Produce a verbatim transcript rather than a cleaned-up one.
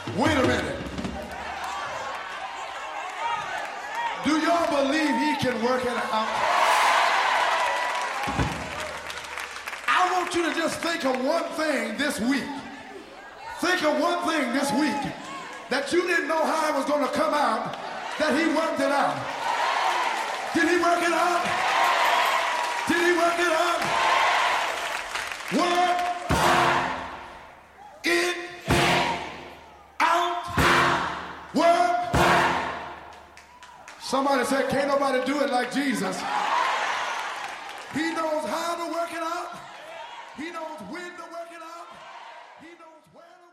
Wait a minute. Do y'all believe he can work it out? I want you to just think of one thing this week. Think of one thing this week that you didn't know how it was going to come out, that he worked it out. Did he work it out? Did he work it out? Work it out. Work. Somebody said, can't nobody do it like Jesus. He knows how